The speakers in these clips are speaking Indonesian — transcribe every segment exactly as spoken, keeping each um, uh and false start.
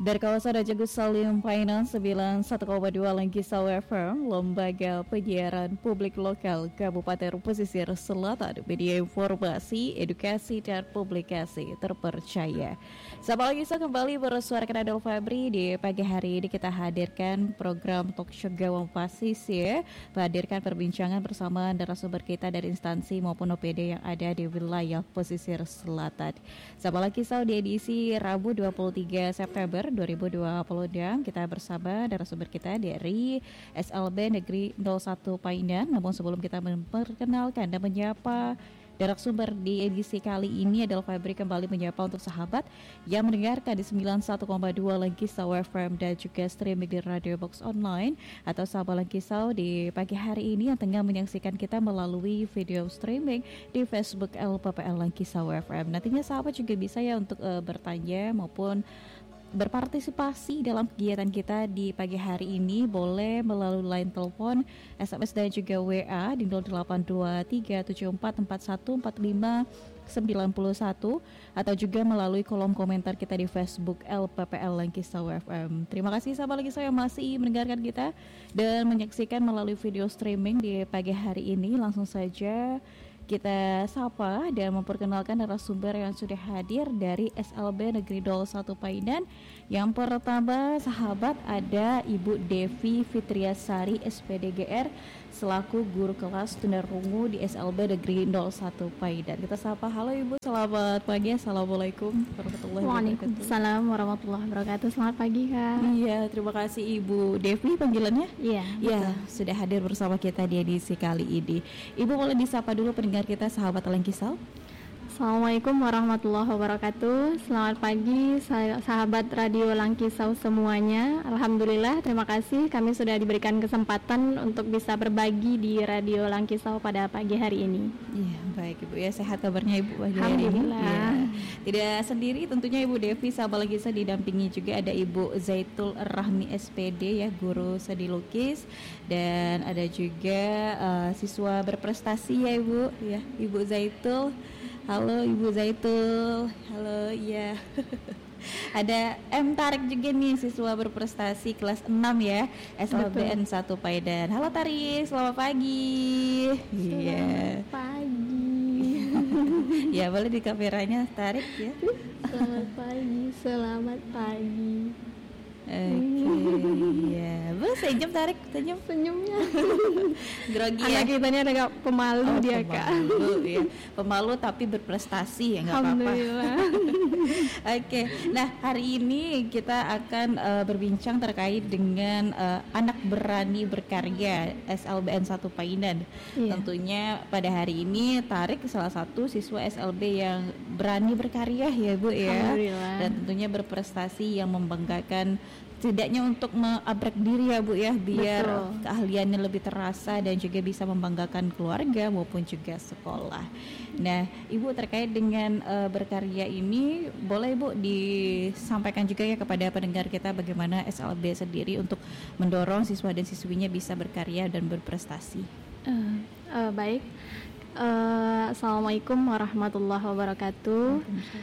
Dari kawasan Rajagus Salim Painan sembilan puluh satu koma dua Langkisau F M, Lembaga Penyiaran Publik Lokal Kabupaten Pesisir Selatan, media informasi, edukasi, dan publikasi terpercaya. Sahabat Langkisau kembali bersuara Adel Febri. Di pagi hari ini kita hadirkan program Talk Show Gawang Pesisir, menghadirkan perbincangan bersama narasumber kita dari instansi maupun O P D yang ada di wilayah Pesisir Selatan. Sahabat Langkisau, di edisi Rabu dua puluh tiga September dua ribu dua puluh dua kita bersama narasumber kita dari S L B Negeri nol satu Painan. Namun sebelum kita memperkenalkan dan menyapa narasumber di edisi kali ini, adalah Febri kembali menyapa untuk sahabat yang mendengarkan di sembilan puluh satu koma dua Langkisau F M dan juga streaming di Radio Box Online, atau sahabat Langkisau di pagi hari ini yang tengah menyaksikan kita melalui video streaming di Facebook L P P L Langkisau F M. Nantinya sahabat juga bisa ya untuk uh, bertanya maupun berpartisipasi dalam kegiatan kita di pagi hari ini. Boleh melalui line telepon, S M S dan juga W A di nol delapan dua tiga tujuh empat empat satu empat lima sembilan satu, atau juga melalui kolom komentar kita di Facebook L P P L Langkisau F M. Terima kasih sahabat Langkisau yang masih mendengarkan kita dan menyaksikan melalui video streaming di pagi hari ini. Langsung saja kita sapa dan memperkenalkan narasumber yang sudah hadir dari S L B Negeri nol satu Painan. Yang pertama sahabat, ada Ibu Devi Fitriasari S P D G R selaku guru kelas tunarungu di S L B Negeri nol satu Painan. Kita sapa, halo Ibu, selamat pagi. Assalamualaikum warahmatullahi wabarakatuh. Waalaikumsalam warahmatullahi wabarakatuh. Selamat pagi Kak. Iya, terima kasih Ibu Devi panggilannya. Iya, ya, sudah hadir bersama kita di edisi kali ini. Ibu boleh disapa dulu pendengar kita sahabat Langkisau. Assalamualaikum warahmatullahi wabarakatuh. Selamat pagi sahabat Radio Langkisau semuanya. Alhamdulillah, terima kasih kami sudah diberikan kesempatan untuk bisa berbagi di Radio Langkisau pada pagi hari ini. Iya, baik Ibu ya, sehat kabarnya Ibu pagi hari ini? Alhamdulillah. Ya. Tidak sendiri tentunya Ibu Devi, sahabat Langkisau, didampingi juga ada Ibu Zaitul Rahmi S P D ya, guru seni lukis, dan ada juga uh, siswa berprestasi ya Ibu ya, Ibu Zaitul. Halo Ibu Zaitul, halo, iya. Ada M Tarik juga nih, siswa berprestasi kelas enam ya, S L B N satu Painan. Halo Tarik, selamat pagi. Iya. Selamat pagi. Ya, boleh di kameranya Tarik ya. Selamat pagi, selamat pagi. Oke, okay, ya. Bu, senyum Tarik, senyum senyumnya. Grogi anak ya. Kita ini agak pemalu oh, dia pemalu, Kak. Ya. Pemalu tapi berprestasi ya, nggak apa-apa. Alhamdulillah. Oke, okay. Nah hari ini kita akan uh, berbincang terkait dengan uh, anak berani berkarya S L B N satu Painan. Iya. Tentunya pada hari ini Tarik salah satu siswa S L B yang berani berkarya ya Bu ya. Alhamdulillah. Dan tentunya berprestasi yang membanggakan, setidaknya untuk mengabrek diri ya Bu ya, biar Betul. keahliannya lebih terasa dan juga bisa membanggakan keluarga maupun juga sekolah. Nah Ibu, terkait dengan uh, berkarya ini, boleh Ibu disampaikan juga ya kepada pendengar kita bagaimana S L B sendiri untuk mendorong siswa dan siswinya bisa berkarya dan berprestasi. uh, uh, Baik. Uh, Assalamualaikum warahmatullahi wabarakatuh.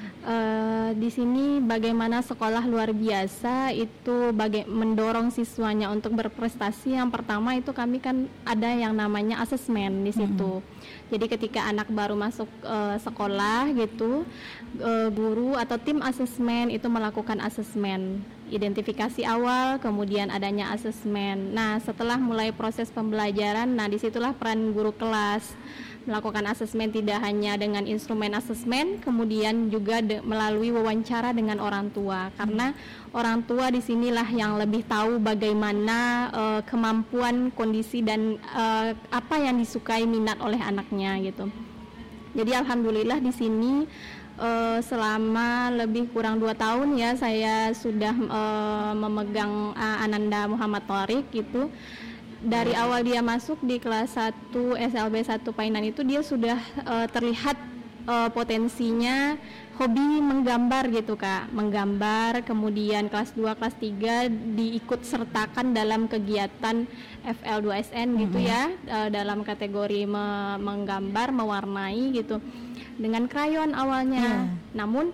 Uh, di sini bagaimana sekolah luar biasa itu baga- mendorong siswanya untuk berprestasi. Yang pertama itu kami kan ada yang namanya asesmen di situ. Mm-hmm. Jadi ketika anak baru masuk uh, sekolah gitu, uh, guru atau tim asesmen itu melakukan asesmen, identifikasi awal, kemudian adanya asesmen. Nah setelah mulai proses pembelajaran, nah disitulah peran guru kelas melakukan asesmen, tidak hanya dengan instrumen asesmen, kemudian juga de- melalui wawancara dengan orang tua, karena orang tua di sinilah yang lebih tahu bagaimana uh, kemampuan, kondisi dan uh, apa yang disukai minat oleh anaknya gitu. Jadi alhamdulillah di sini uh, selama lebih kurang dua tahun ya saya sudah uh, memegang uh, Ananda Muhammad Thorik gitu. Dari awal dia masuk di kelas satu S L B satu Painan itu dia sudah uh, terlihat uh, potensinya hobi menggambar gitu Kak, menggambar. Kemudian kelas dua, kelas tiga diikut sertakan dalam kegiatan F L dua S N gitu ya, uh, dalam kategori me- menggambar, mewarnai gitu dengan krayon awalnya. Yeah. Namun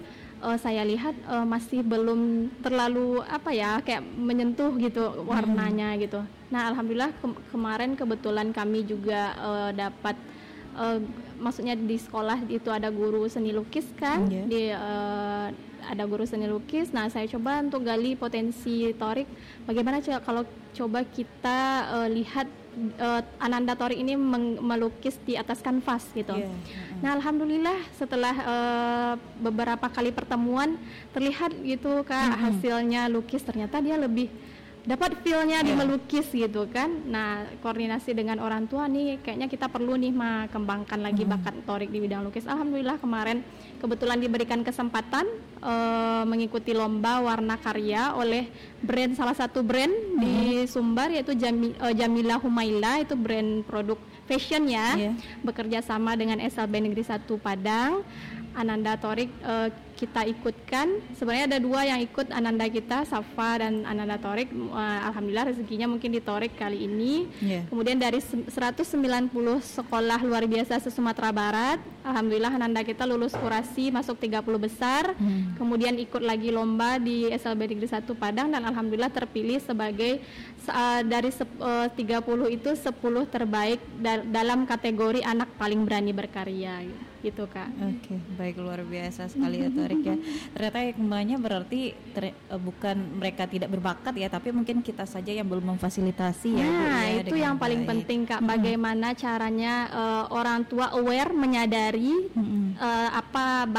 uh, saya lihat uh, masih belum terlalu apa ya kayak menyentuh gitu warnanya hmm. gitu. Nah alhamdulillah ke- kemarin kebetulan kami juga uh, dapat uh, maksudnya di sekolah itu ada guru seni lukis kan, yeah. di uh, ada guru seni lukis. Nah saya coba untuk gali potensi Thorik. Bagaimana c- kalau coba kita uh, lihat uh, Ananda Thorik ini meng- melukis di atas kanvas gitu. Yeah. Nah alhamdulillah setelah uh, beberapa kali pertemuan terlihat gitu Kak mm-hmm. hasilnya lukis ternyata dia lebih dapat feel-nya yeah. di melukis gitu kan. Nah koordinasi dengan orang tua nih kayaknya kita perlu nih mah kembangkan lagi hmm. bakat Thorik di bidang lukis. Alhamdulillah kemarin kebetulan diberikan kesempatan uh, mengikuti lomba warna karya oleh brand salah satu brand hmm. di Sumbar yaitu Jami, uh, Jamila Humaila, itu brand produk fashion ya yeah. bekerja sama dengan S L B Negeri satu Padang. Ananda Thorik uh, kita ikutkan. Sebenarnya ada dua yang ikut Ananda kita, Safa dan Ananda Thorik. Uh, Alhamdulillah rezekinya mungkin di Thorik kali ini. Yeah. Kemudian dari seratus sembilan puluh sekolah luar biasa se-Sumatera Barat, alhamdulillah Ananda kita lulus kurasi masuk tiga puluh besar. Hmm. Kemudian ikut lagi lomba di S L B Negeri satu Padang dan alhamdulillah terpilih sebagai uh, dari sep- uh, tiga puluh itu sepuluh terbaik da- dalam kategori anak paling berani berkarya. Gitu Kak. Oke, okay, baik, luar biasa sekali ya Thorik ya. Ternyata hikmahnya berarti ter, uh, bukan mereka tidak berbakat ya, tapi mungkin kita saja yang belum memfasilitasi ya. Nah, ya, itu yang paling baik. penting Kak. Bagaimana hmm. caranya uh, orang tua aware menyadari hmm. uh, apa